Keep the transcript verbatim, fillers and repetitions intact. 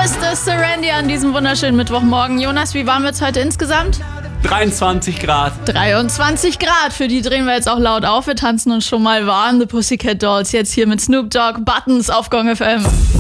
Krista Serendi an diesem wunderschönen Mittwochmorgen. Jonas, wie warm wird's heute insgesamt? dreiundzwanzig Grad. dreiundzwanzig Grad, für die drehen wir jetzt auch laut auf. Wir tanzen uns schon mal warm. The Pussycat Dolls jetzt hier mit Snoop Dogg, Buttons auf Gong F M.